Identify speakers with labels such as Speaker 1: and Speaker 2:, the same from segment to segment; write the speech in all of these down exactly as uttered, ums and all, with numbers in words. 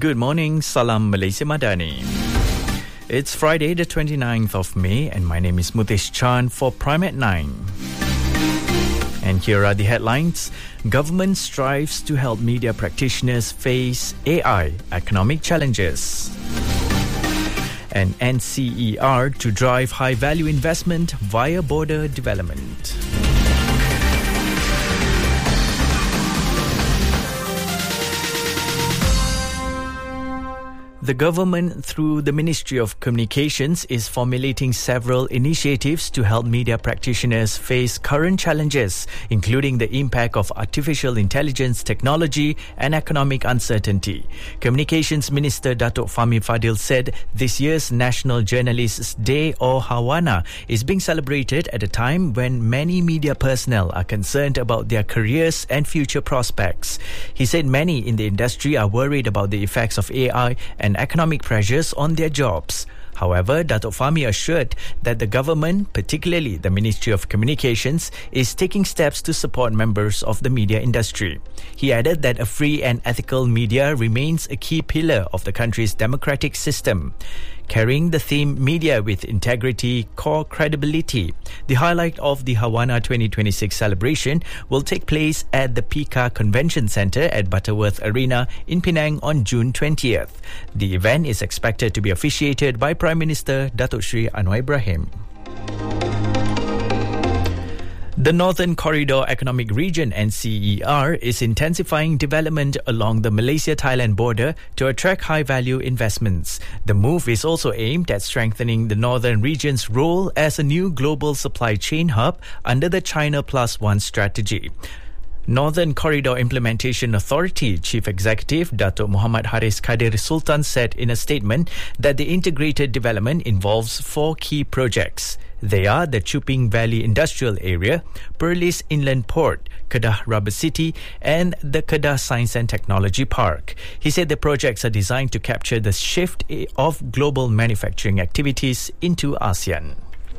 Speaker 1: Good morning, Salam Malaysia Madani. It's Friday the twenty-ninth of May and my name is Mutesh Chan for Prime at nine. And here are the headlines. Government strives to help media practitioners face A I economic challenges. And N C E R to drive high-value investment via border development. The government, through the Ministry of Communications, is formulating several initiatives to help media practitioners face current challenges, including the impact of artificial intelligence technology and economic uncertainty. Communications Minister Datuk Fahmi Fadil said this year's National Journalists' Day, or Hawana, is being celebrated at a time when many media personnel are concerned about their careers and future prospects. He said many in the industry are worried about the effects of A I and economic pressures on their jobs. However, Datuk Fahmi assured that the government, particularly the Ministry of Communications, is taking steps to support members of the media industry. He added that a free and ethical media remains a key pillar of the country's democratic system. Carrying the theme Media with Integrity, Core Credibility, the highlight of the Hawana twenty twenty-six celebration will take place at the Pika Convention Centre at Butterworth Arena in Penang on June twentieth. The event is expected to be officiated by Prime Minister Datuk Sri Anwar Ibrahim. The Northern Corridor Economic Region N C E R is intensifying development along the Malaysia-Thailand border to attract high-value investments. The move is also aimed at strengthening the northern region's role as a new global supply chain hub under the China Plus One strategy. Northern Corridor Implementation Authority Chief Executive Datuk Muhammad Haris Kadir Sultan said in a statement that the integrated development involves four key projects. They are the Chuping Valley Industrial Area, Perlis Inland Port, Kedah Rubber City and the Kedah Science and Technology Park. He said the projects are designed to capture the shift of global manufacturing activities into ASEAN.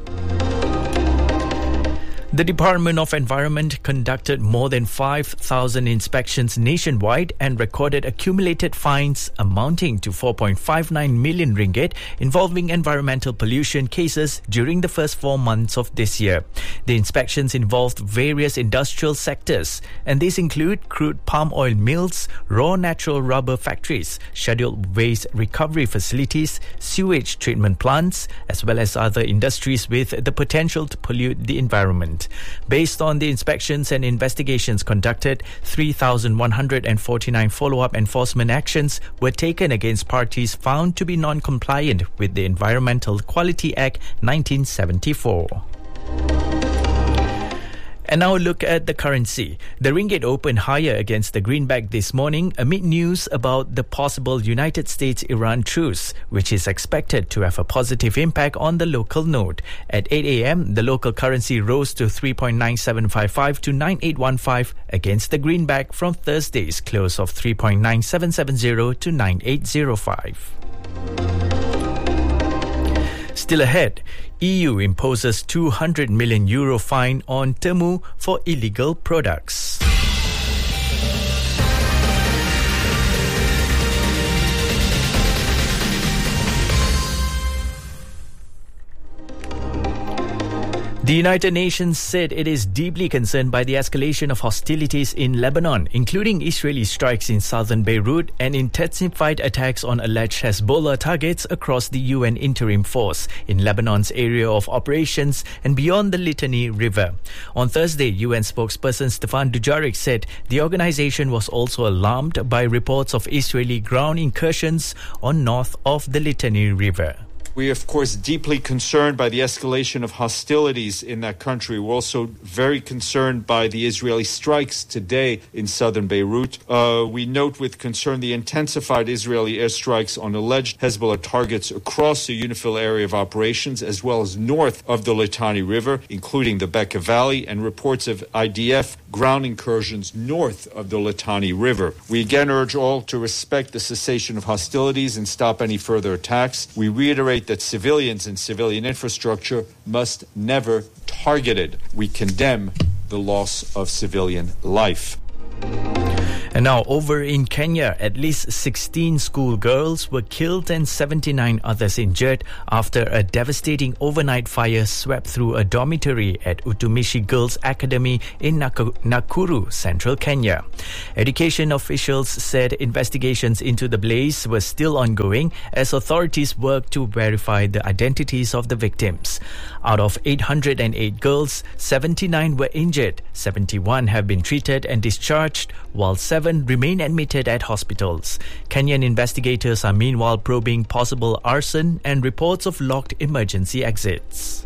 Speaker 1: The Department of Environment conducted more than five thousand inspections nationwide and recorded accumulated fines amounting to four point five nine million ringgit involving environmental pollution cases during the first four months of this year. The inspections involved various industrial sectors, and these include crude palm oil mills, raw natural rubber factories, scheduled waste recovery facilities, sewage treatment plants, as well as other industries with the potential to pollute the environment. Based on the inspections and investigations conducted, three thousand one hundred forty-nine follow-up enforcement actions were taken against parties found to be non-compliant with the Environmental Quality Act nineteen seventy-four. And now a look at the currency. The ringgit opened higher against the greenback this morning amid news about the possible United States-Iran truce, which is expected to have a positive impact on the local node. At eight a.m., the local currency rose to three point nine seven five five to nine eight one five against the greenback from Thursday's close of three point nine seven seven zero to nine eight zero five. Still ahead, E U imposes two hundred million euro fine on Temu for illegal products. The United Nations said it is deeply concerned by the escalation of hostilities in Lebanon, including Israeli strikes in southern Beirut and intensified attacks on alleged Hezbollah targets across the U N interim force in Lebanon's area of operations and beyond the Litani River. On Thursday, U N spokesperson Stefan Dujarric said the organization was also alarmed by reports of Israeli ground incursions on north of the Litani River.
Speaker 2: We are, of course, deeply concerned by the escalation of hostilities in that country. We're also very concerned by the Israeli strikes today in southern Beirut. Uh, we note with concern the intensified Israeli airstrikes on alleged Hezbollah targets across the UNIFIL area of operations, as well as north of the Litani River, including the Bekaa Valley, and reports of I D F ground incursions north of the Litani River. We again urge all to respect the cessation of hostilities and stop any further attacks. We reiterate that civilians and civilian infrastructure must never be targeted. We condemn the loss of civilian life.
Speaker 1: And now, over in Kenya, at least sixteen schoolgirls were killed and seventy-nine others injured after a devastating overnight fire swept through a dormitory at Utumishi Girls Academy in Nak- Nakuru, central Kenya. Education officials said investigations into the blaze were still ongoing as authorities worked to verify the identities of the victims. Out of eight hundred eight girls, seventy-nine were injured, seventy-one have been treated and discharged, while seven remain admitted at hospitals. Kenyan investigators are meanwhile probing possible arson and reports of locked emergency exits.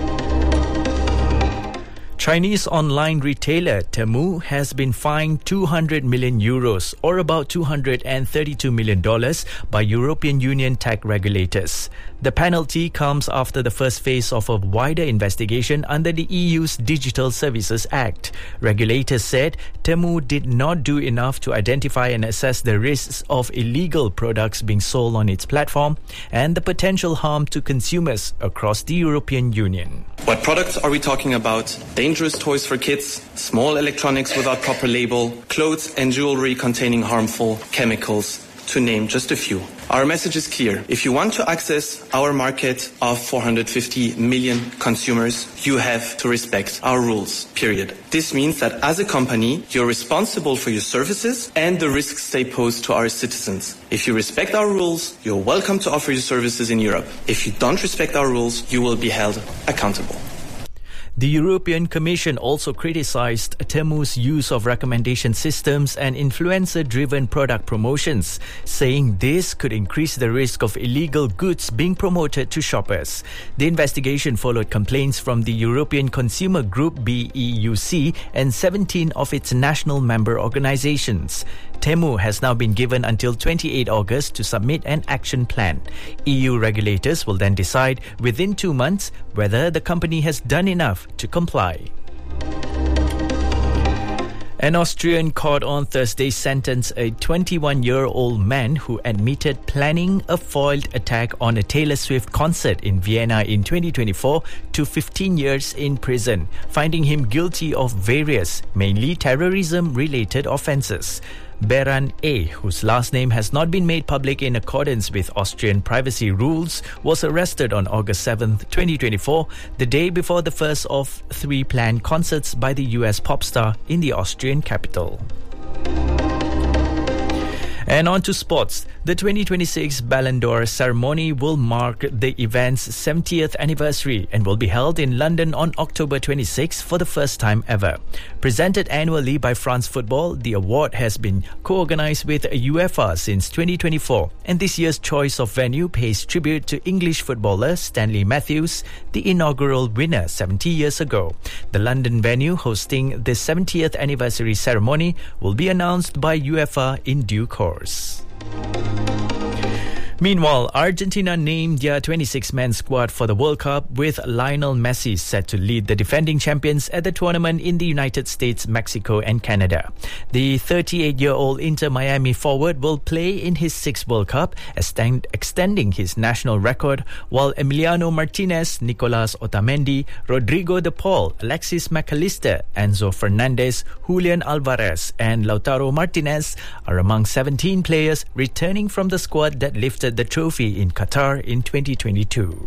Speaker 1: Chinese online retailer Temu has been fined two hundred million euros, or about two hundred thirty-two million dollars, by European Union tech regulators. The penalty comes after the first phase of a wider investigation under the E U's Digital Services Act. Regulators said Temu did not do enough to identify and assess the risks of illegal products being sold on its platform and the potential harm to consumers across the European Union.
Speaker 3: What products are we talking about? Dangerous toys for kids, small electronics without proper label, clothes and jewelry containing harmful chemicals, to name just a few. Our message is clear. If you want to access our market of four hundred fifty million consumers, you have to respect our rules, period. This means that as a company, you're responsible for your services and the risks they pose to our citizens. If you respect our rules, you're welcome to offer your services in Europe. If you don't respect our rules, you will be held accountable.
Speaker 1: The European Commission also criticized Temu's use of recommendation systems and influencer-driven product promotions, saying this could increase the risk of illegal goods being promoted to shoppers. The investigation followed complaints from the European Consumer Group B E U C and seventeen of its national member organizations. Temu has now been given until twenty-eighth of August to submit an action plan. E U regulators will then decide within two months whether the company has done enough to comply. An Austrian court on Thursday sentenced a twenty-one-year-old man who admitted planning a foiled attack on a Taylor Swift concert in Vienna in twenty twenty-four to fifteen years in prison, finding him guilty of various, mainly terrorism-related offences. Beran A., whose last name has not been made public in accordance with Austrian privacy rules, was arrested on August seventh, twenty twenty-four, the day before the first of three planned concerts by the U S pop star in the Austrian capital. And on to sports. The twenty twenty-six Ballon d'Or ceremony will mark the event's seventieth anniversary and will be held in London on October twenty-sixth for the first time ever. Presented annually by France Football, the award has been co-organised with UEFA since twenty twenty-four, and this year's choice of venue pays tribute to English footballer Stanley Matthews, the inaugural winner seventy years ago. The London venue hosting the seventieth anniversary ceremony will be announced by UEFA in due course. Meanwhile, Argentina named their twenty-six man squad for the World Cup, with Lionel Messi set to lead the defending champions at the tournament in the United States, Mexico and Canada. The thirty-eight-year-old Inter Miami forward will play in his sixth World Cup, extending his national record, while Emiliano Martinez, Nicolas Otamendi, Rodrigo de Paul, Alexis McAllister, Enzo Fernandez, Julian Alvarez and Lautaro Martinez are among seventeen players returning from the squad that lifted the trophy in Qatar in twenty twenty-two.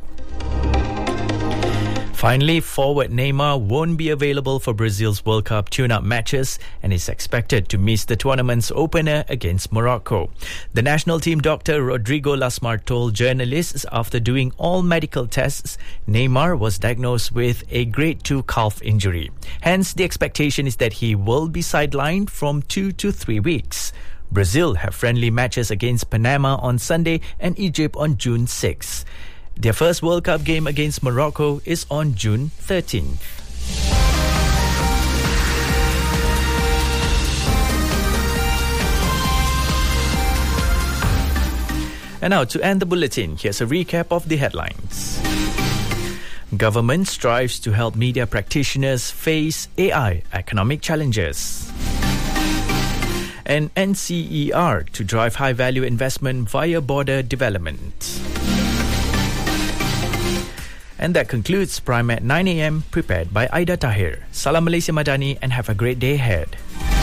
Speaker 1: Finally, forward Neymar won't be available for Brazil's World Cup tune-up matches and is expected to miss the tournament's opener against Morocco. The national team doctor Rodrigo Lasmar told journalists after doing all medical tests, Neymar was diagnosed with a grade two calf injury. Hence, the expectation is that he will be sidelined from two to three weeks. Brazil have friendly matches against Panama on Sunday and Egypt on June sixth. Their first World Cup game against Morocco is on June thirteenth. And now, to end the bulletin, here's a recap of the headlines. Government strives to help media practitioners face A I economic challenges. And N C E R to drive high-value investment via border development. And that concludes Prime at nine a.m. prepared by Aida Tahir. Salam Malaysia Madani and have a great day ahead.